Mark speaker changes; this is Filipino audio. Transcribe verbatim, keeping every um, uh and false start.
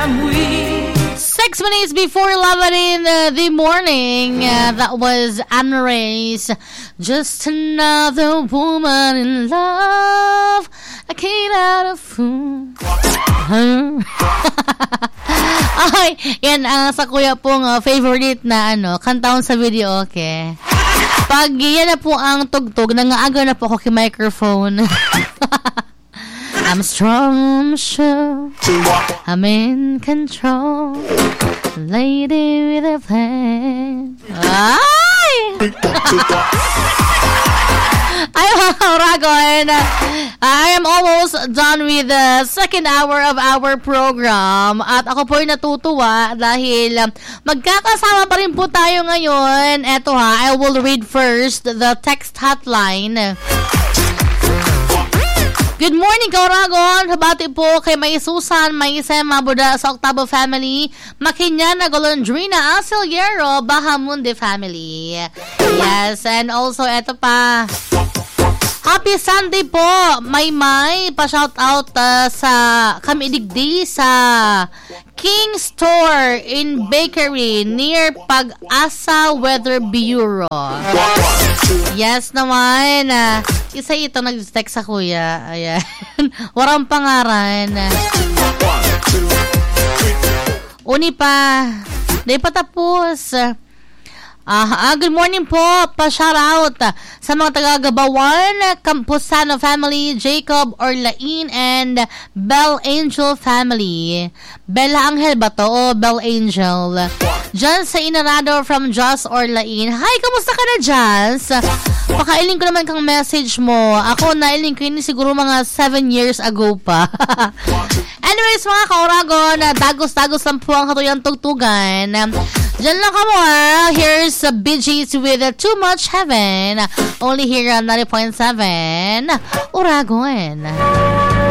Speaker 1: Six minutes before eleven in uh, the morning, uh, that was Anne Reyes. Just another woman in love. I can't out of fool. Huh? Ay, yan ang uh, sa kuya pong uh, favorite na ano, kantaon sa video, okay. Pag yan na po ang tugtog, nangaagaw na po ako kay microphone. I'm strong, I'm sure I'm in control. Lady with a plan. Ay! Ay, Ragon. I am almost done with the second hour of our program. At ako po'y natutuwa dahil magkakasama pa rin po tayo ngayon. Eto ha, I will read first the text hotline. Good morning, Kauragon. Habati po kay May Susan, May Sema, Buda sa Octavo family, Makinyana, Golondrina, Asilyero, Bahamundi family. Yes, and also eto pa. Happy Sunday po, May May. Pa-shout out uh, sa Kamidigdi sa King Store in Bakery near Pag-asa Weather Bureau. Yes naman. Uh, isa ito nag-text sa kuya. Ayan. Warang pangaran. Uni pa. Di pa tapos. Ah, uh, good morning po. Pa-shout out uh, sa mga taga-Gabawan, Camposano family, Jacob Orlain and Bell Angel family. Bella Angel ba to? O Bell Angel? Diyan sa Inarado from Joss Orlain. Hi, kamusta ka na, Joss? Pakailing ko naman kang message mo. Ako, nailing ko yun siguro mga seven years ago pa. Anyways, mga Kauragon, dagos-dagos lang po ang katuyang tugtugan. Diyan lang ka mo, ha? Here's uh, Bee Gees with uh, Too Much Heaven. Only here on ninety point seven Uragon.